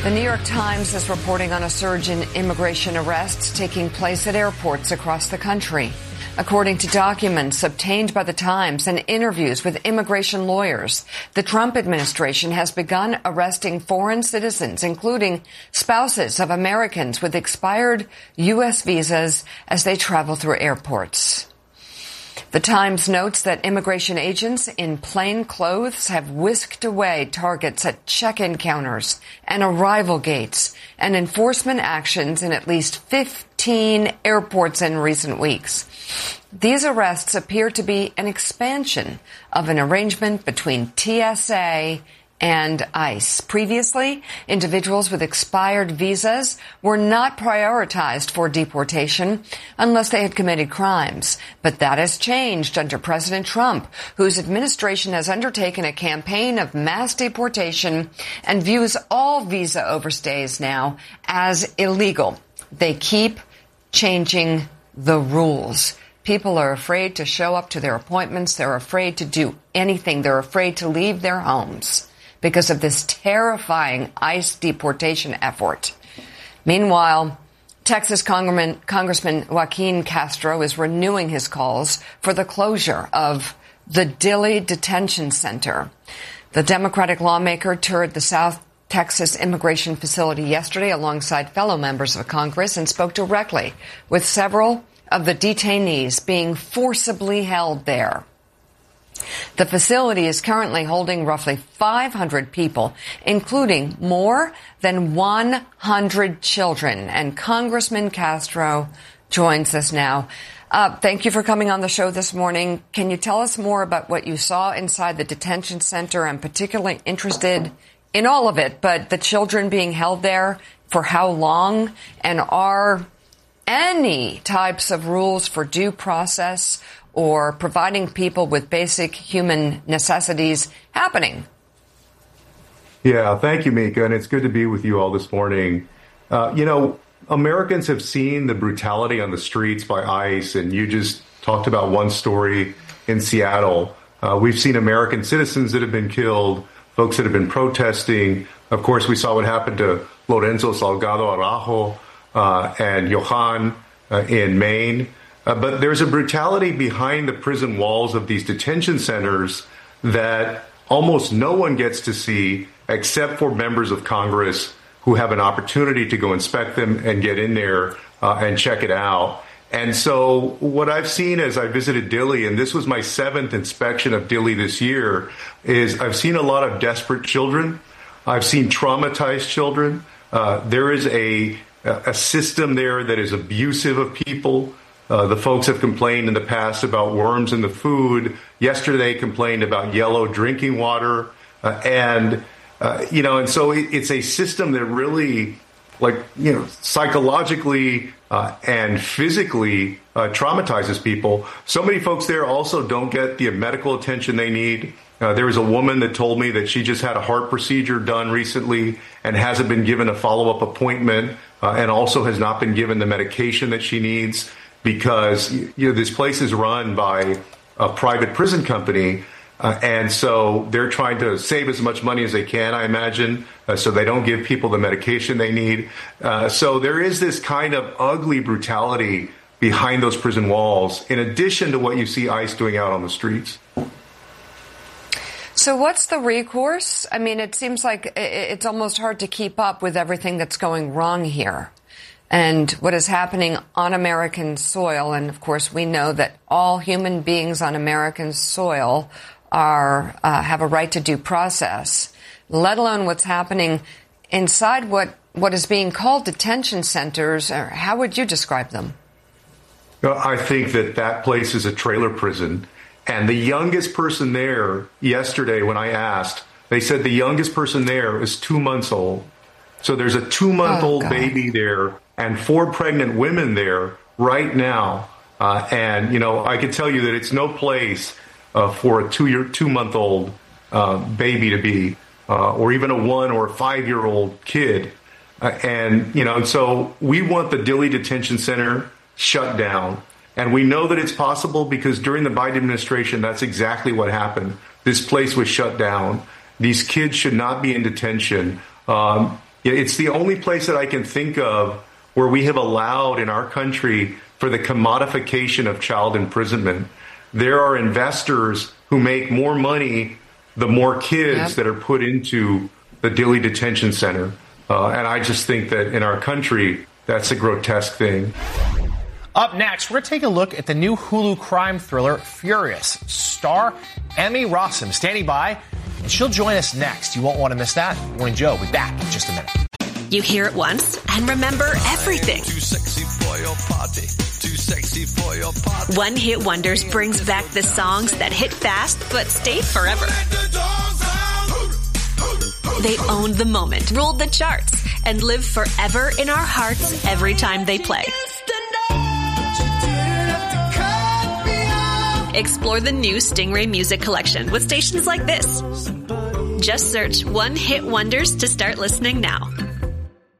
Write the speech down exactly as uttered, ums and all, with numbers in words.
The New York Times is reporting on a surge in immigration arrests taking place at airports across the country. According to documents obtained by the Times and interviews with immigration lawyers, the Trump administration has begun arresting foreign citizens, including spouses of Americans with expired U S visas, as they travel through airports. The Times notes that immigration agents in plain clothes have whisked away targets at check-in counters and arrival gates and enforcement actions in at least fifteen airports in recent weeks. These arrests appear to be an expansion of an arrangement between T S A and ICE. Previously, individuals with expired visas were not prioritized for deportation unless they had committed crimes. But that has changed under President Trump, whose administration has undertaken a campaign of mass deportation and views all visa overstays now as illegal. They keep changing the rules. People are afraid to show up to their appointments. They're afraid to do anything. They're afraid to leave their homes because of this terrifying ICE deportation effort. Meanwhile, Texas Congressman, Congressman Joaquin Castro is renewing his calls for the closure of the Dilley Detention Center. The Democratic lawmaker toured the South Texas immigration facility yesterday alongside fellow members of Congress and spoke directly with several of the detainees being forcibly held there. The facility is currently holding roughly five hundred people, including more than one hundred children. And Congressman Castro joins us now. Uh, thank you for coming on the show this morning. Can you tell us more about what you saw inside the detention center? I'm particularly interested in all of it, but the children being held there for how long? And are any types of rules for due process or providing people with basic human necessities happening? Yeah, thank you, Mika, and it's good to be with you all this morning. Uh, you know, Americans have seen the brutality on the streets by ICE, and you just talked about one story in Seattle. Uh, we've seen American citizens that have been killed, folks that have been protesting. Of course, we saw what happened to Lorenzo Salgado Araujo uh, and Johan uh, in Maine. Uh, but there's a brutality behind the prison walls of these detention centers that almost no one gets to see except for members of Congress who have an opportunity to go inspect them and get in there uh, and check it out. And so what I've seen as I visited Dilley, and this was my seventh inspection of Dilley this year, is I've seen a lot of desperate children. I've seen traumatized children. Uh, there is a, a system there that is abusive of people. Uh, the folks have complained in the past about worms in the food. Yesterday complained about yellow drinking water. Uh, and, uh, you know, and so it, it's a system that really, like, you know, psychologically uh, and physically uh, traumatizes people. So many folks there also don't get the medical attention they need. Uh, there was a woman that told me that she just had a heart procedure done recently and hasn't been given a follow-up appointment uh, and also has not been given the medication that she needs, because, you know, this place is run by a private prison company, uh, and so they're trying to save as much money as they can, I imagine, uh, so they don't give people the medication they need. Uh, so there is this kind of ugly brutality behind those prison walls, in addition to what you see ICE doing out on the streets. So what's the recourse? I mean, it seems like it's almost hard to keep up with everything that's going wrong here and what is happening on American soil. And, of course, we know that all human beings on American soil are uh, have a right to due process, let alone what's happening inside what, what is being called detention centers. Or how would you describe them? I think that that place is a trailer prison. And the youngest person there yesterday, when I asked, they said the youngest person there is two months old. So there's a two-month-old oh, baby there and four pregnant women there right now. Uh, and, you know, I can tell you that it's no place uh, for a two-year, two-month-old uh, baby to be, uh, or even a one or five-year-old kid. Uh, and, you know, and so we want the Dilley Detention Center shut down. And we know that it's possible because during the Biden administration, that's exactly what happened. This place was shut down. These kids should not be in detention. Um, It's the only place that I can think of where we have allowed in our country for the commodification of child imprisonment. There are investors who make more money the more kids yep. that are put into the Dilley Detention Center. Uh, and I just think that in our country, that's a grotesque thing. Up next, we're going to take a look at the new Hulu crime thriller, Furious. Star Emmy Rossum standing by, and she'll join us next. You won't want to miss that. Morning Joe will be back in just a minute. You hear it once and remember everything. Too sexy for your party. Too sexy for your party. One Hit Wonders brings back the songs that hit fast but stayed forever. They owned the moment, ruled the charts, and live forever in our hearts every time they play. Explore the new Stingray Music Collection with stations like this. Just search One Hit Wonders to start listening now.